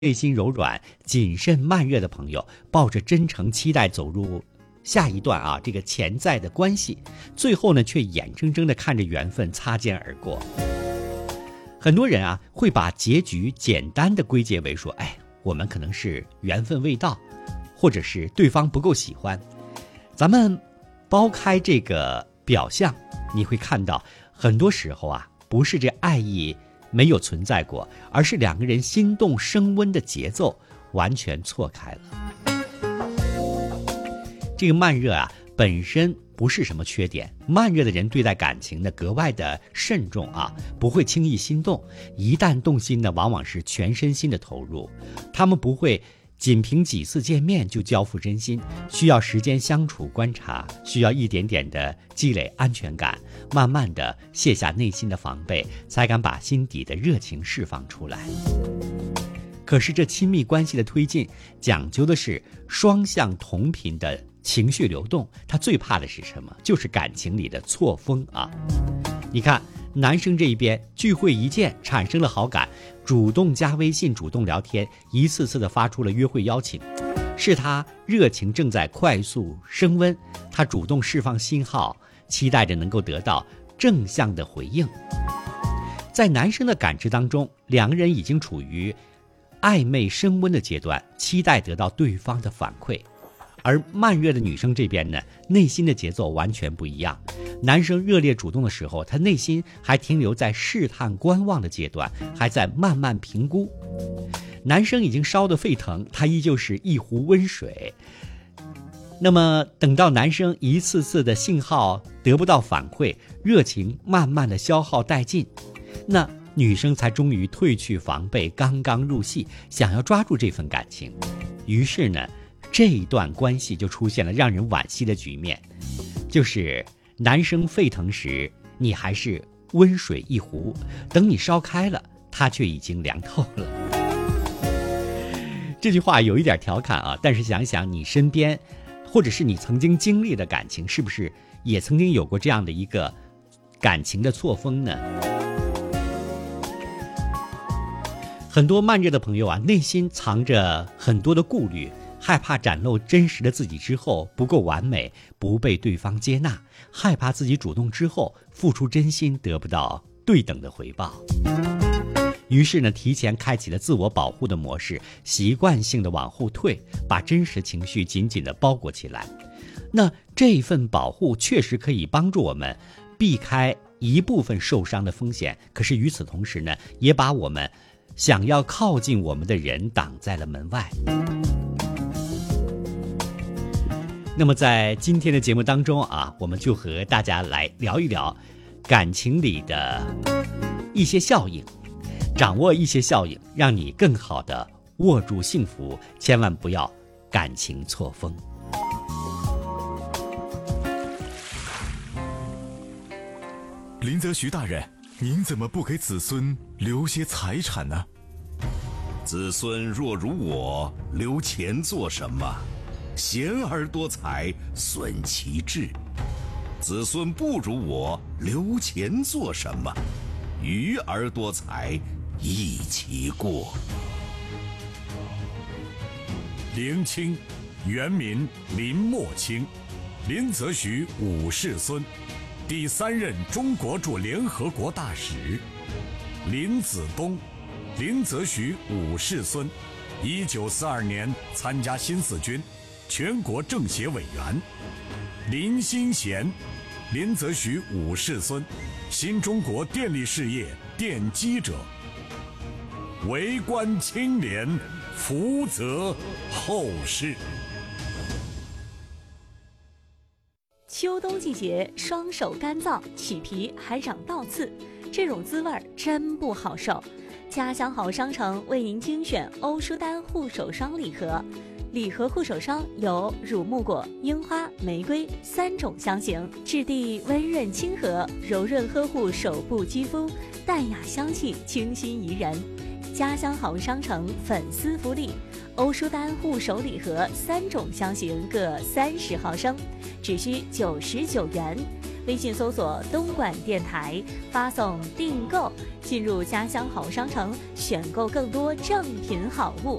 内心柔软、谨慎、慢热的朋友，抱着真诚期待走入下一段这个潜在的关系，最后呢，却眼睁睁地看着缘分擦肩而过。很多人会把结局简单的归结为说，我们可能是缘分未到，或者是对方不够喜欢。咱们剥开这个表象，你会看到，很多时候不是这爱意没有存在过，而是两个人心动升温的节奏完全错开了。这个慢热本身不是什么缺点，慢热的人对待感情呢格外的慎重不会轻易心动，一旦动心呢，往往是全身心的投入。他们不会仅凭几次见面就交付真心，需要时间相处观察，需要一点点的积累安全感，慢慢的卸下内心的防备，才敢把心底的热情释放出来。可是这亲密关系的推进讲究的是双向同频的情绪流动，他最怕的是什么？就是感情里的错峰你看男生这一边聚会一见产生了好感，主动加微信，主动聊天，一次次的发出了约会邀请，是他热情正在快速升温，他主动释放信号，期待着能够得到正向的回应。在男生的感知当中，两个人已经处于暧昧升温的阶段，期待得到对方的反馈。而慢热的女生这边呢，内心的节奏完全不一样。男生热烈主动的时候，他内心还停留在试探观望的阶段，还在慢慢评估。男生已经烧得沸腾，他依旧是一壶温水。那么等到男生一次次的信号得不到反馈，热情慢慢的消耗殆尽，那女生才终于褪去防备，刚刚入戏，想要抓住这份感情。于是呢，这一段关系就出现了让人惋惜的局面，就是男生沸腾时，你还是温水一壶，等你烧开了，他却已经凉透了。这句话有一点调侃但是想想你身边，或者是你曾经经历的感情，是不是也曾经有过这样的一个感情的错峰呢？很多慢热的朋友内心藏着很多的顾虑，害怕展露真实的自己之后不够完美，不被对方接纳，害怕自己主动之后付出真心得不到对等的回报。于是呢，提前开启了自我保护的模式，习惯性的往后退，把真实情绪紧紧的包裹起来。那这份保护确实可以帮助我们避开一部分受伤的风险，可是与此同时呢，也把我们想要靠近我们的人挡在了门外。那么在今天的节目当中我们就和大家来聊一聊感情里的一些效应，掌握一些效应，让你更好的握住幸福，千万不要感情错峰。 林则徐大人，您怎么不给子孙留些财产呢？ 子孙若如我，留钱做什么？贤而多财，损其志。子孙不如我，留钱做什么？愚而多财，益其过。 林清，原名林默卿，林则徐五世孙，第3任中国驻联合国大使。林子东，林则徐五世孙，1942年参加新四军，全国政协委员。林新贤，林则徐五世孙，新中国电力事业奠基者。为官清廉，福泽后世。 秋冬季节，双手干燥，起皮还长倒刺，这种滋味真不好受。家乡好商城为您精选欧舒丹护手霜礼盒，礼盒护手霜有乳木果、樱花、玫瑰3种香型，质地温润亲和，柔润呵护手部肌肤，淡雅香气清新宜人。家乡好商城粉丝福利，欧舒丹护手礼盒3种香型各30毫升，只需99元， 微信搜索东莞电台，发送订购，进入家乡好商城，选购更多正品好物。